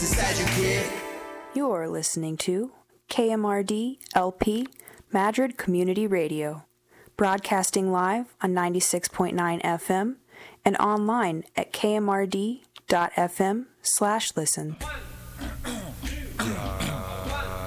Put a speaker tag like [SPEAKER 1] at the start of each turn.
[SPEAKER 1] inside you, kid.
[SPEAKER 2] You're listening to KMRD LP Madrid Community Radio, broadcasting live on 96.9 FM and online at kmrd.fm/listen.